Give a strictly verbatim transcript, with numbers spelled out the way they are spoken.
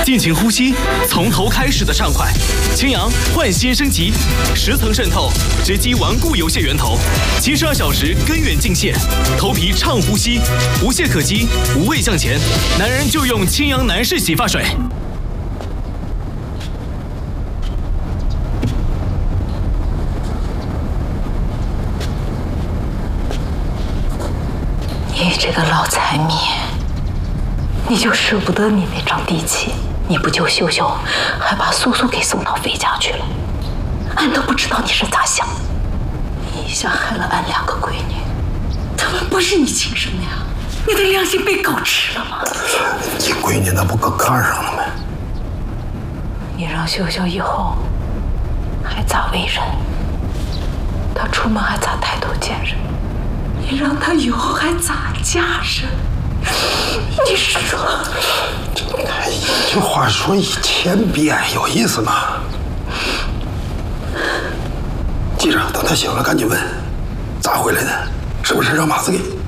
尽情呼吸，从头开始的畅快。青扬焕新升级，十层渗透，直击顽固油屑源头，七十二小时根源净卸，头皮畅呼吸，无懈可击，无畏向前。男人就用青扬男士洗发水。 你这个老财迷，你就舍不得你那张地契。你不救秀秀，还把苏苏给送到飞家去了，俺都不知道你是咋想的。你一下害了俺两个闺女，她们不是你亲生的呀，你的良心被狗吃了吗？ 你闺女那不搁炕上了吗？ 你让秀秀以后还咋为人？她出门还咋抬头见人？你让她以后还咋嫁人？你说， 一句话说一千遍，有意思吗？记着，等他醒了赶紧问，咋回来的？是不是让马子给？